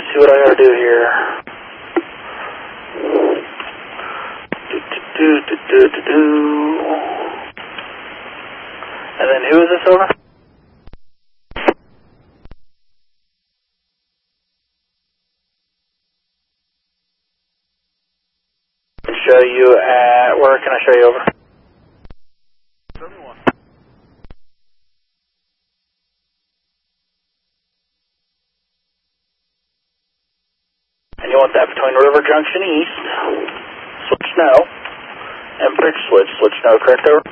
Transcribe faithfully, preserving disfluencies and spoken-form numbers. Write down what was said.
see what I gotta do here. Do, do, do, do, do, do. And then who is this over? Show you at, where can I show you over? And you want that between River Junction East, switch no, and Bridge switch, switch no, correct over?